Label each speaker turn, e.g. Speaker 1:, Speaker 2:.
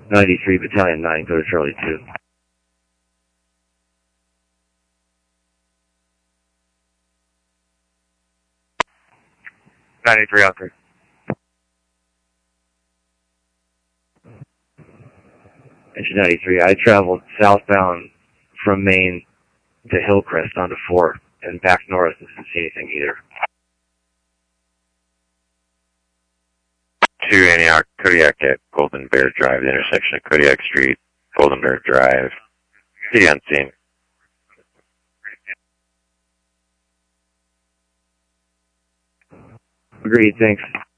Speaker 1: 93 Battalion 9, go to Charlie 2. 93 out there. Engine 93, I traveled southbound from Maine to Hillcrest onto 4 and back north and didn't see anything either.
Speaker 2: 2 Antioch, Kodiak at Golden Bear Drive, the intersection of Kodiak Street, Golden Bear Drive. City on scene.
Speaker 1: Agreed, thanks.